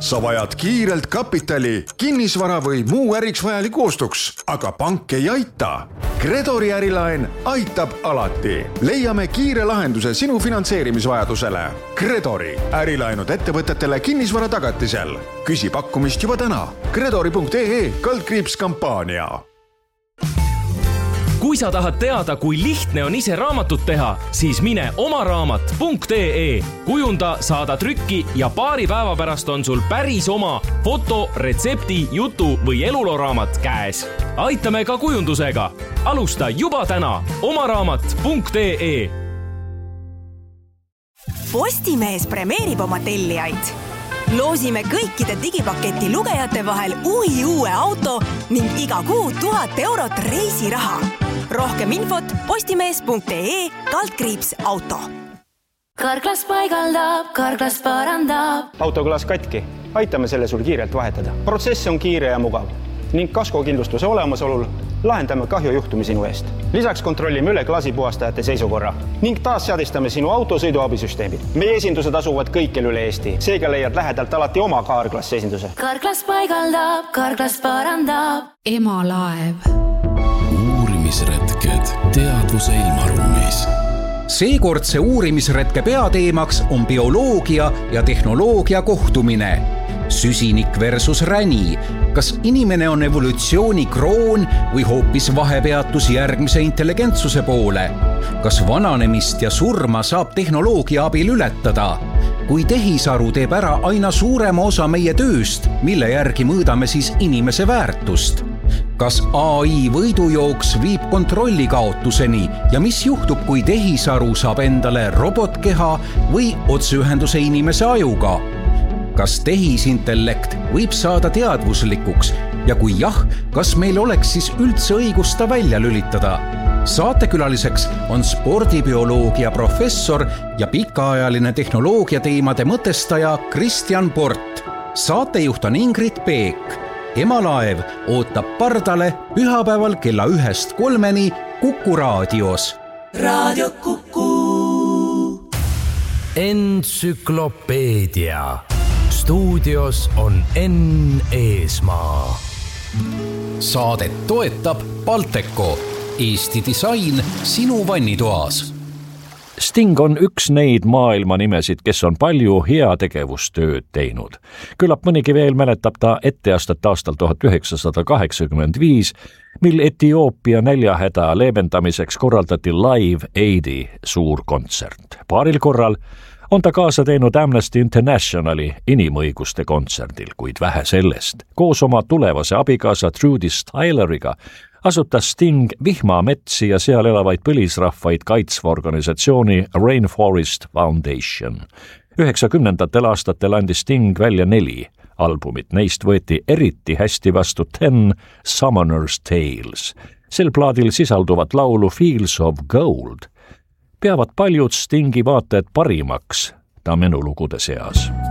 sa vajad kiirelt kapitali, kinnisvara või muu äriks vajaliku ostuks, aga pank ei aita. Credori ärilaen aitab alati. Leiame kiire lahenduse sinu finantseerimisvajadusele. Credori ärilaenud ettevõtetele kinnisvara tagatisel. Küsi pakkumist juba täna. Credori.ee/kampaania. Kui sa tahad teada, kui lihtne on ise raamatut teha, siis mine omaraamat.ee. Kujunda, saada trükki ja paari päeva pärast on sul päris oma foto, retsepti, jutu või eluloraamat käes. Aitame ka kujundusega. Alusta juba täna omaraamat.ee. Postimees premeerib oma tellijaid. Loosime kõikide digipaketi lugejate vahel uue auto ning iga kuu 1000 eurot reisiraha. Rohkem infot postimees.ee/auto. Karklas paigaldab, Karklas parandab. Autoklaas katki. Aitame selle sul kiirelt vahetada. Protsess on kiire ja mugav ning kaskokindlustuse olemasolul lahendame kahjujuhtumi sinu eest. Lisaks kontrollime üle klaasipuhastajate seisukorra ning taas seadistame sinu auto sõiduabisüsteemid. Meie esindused asuvad kõikjal üle Eesti. Seega leiad lähedalt alati oma Karklas esinduse. Karklas paigaldab, Karklas parandab. Emalaev. Uurimisretked teadvuse ilmaruumis. Seekordse uurimisretke peateemaks on bioloogia ja tehnoloogia kohtumine. Süsinik versus räni. Kas inimene on evolutsiooni kroon või hoopis vahepeatus järgmise intelligentsuse poole? Kas vananemist ja surma saab tehnoloogia abil ületada? Kui tehisaru teeb ära aina suurema osa meie tööst, mille järgi mõõdame siis inimese väärtust? Kas AI võidujooks viib kontrolli kaotuseni ja mis juhtub, kui tehisaru saab endale robotkeha või otseühenduse inimese ajuga? Kas tehisintellekt võib saada teadvuslikuks ja kui jah, kas meil oleks siis üldse õigus ta välja lülitada? Saatekülaliseks on spordibioloogia professor ja pikaajaline tehnoloogia teemade mõtestaja Kristjan Port. Saatejuht on Ingrid Peek. Emalaev ootab pardale pühapäeval kella 1-3 Kuku raadios. Raadio Kuku. Entsüklopeedia. Stuudios on Enn Eesmaa. Saadet toetab Balteco. Eesti disain sinu vannitoas. Sting on üks neid maailma nimesid, kes on palju heategevustööd teinud. Küllap mõnigi veel mäletab ta etteastet aastal 1985, mil Etioopia näljahäda leevendamiseks korraldati Live Aidi suur kontsert. Paaril korral on ta kaasa teinud Amnesty Internationali inimõiguste kontserdil, kuid vähe sellest. Koos oma tulevase abikaasa Trudy Styleriga asutas Sting vihmametsi ja seal elavaid põlisrahvaid kaitsva organisatsiooni Rainforest Foundation. 90. aastatel andis Sting välja 4 albumit. Neist võeti eriti hästi vastu 10 Summoner's Tales. Sel plaadil sisalduvat laulu Fields of Gold peavad paljud Stingi vaatajad parimaks ta menulugude seas.